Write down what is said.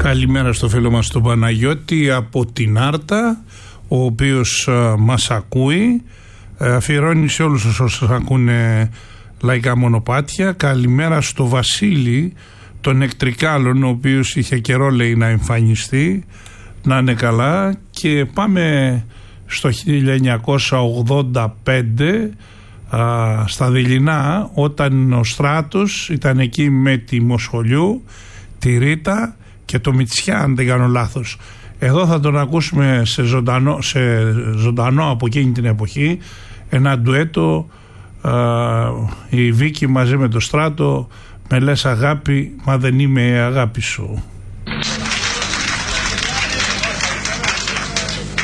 Καλημέρα στο φίλο μας τον Παναγιώτη από την Άρτα, ο οποίος μας ακούει, αφιερώνει σε όλους όσους ακούνε λαϊκά μονοπάτια. Καλημέρα στο Βασίλη των Εκτρικάλων, ο οποίος είχε καιρό λέει να εμφανιστεί, να είναι καλά. Και πάμε στο 1985 στα Δειλινά, όταν ο Στράτος ήταν εκεί με τη Μοσχολιού, τη Ρίτα και το Μητσιά, αν δεν κάνω λάθος. Εδώ θα τον ακούσουμε σε ζωντανό από εκείνη την εποχή, ένα ντουέτο, η Βίκη μαζί με το Στράτο, με λες αγάπη, μα δεν είμαι η αγάπη σου.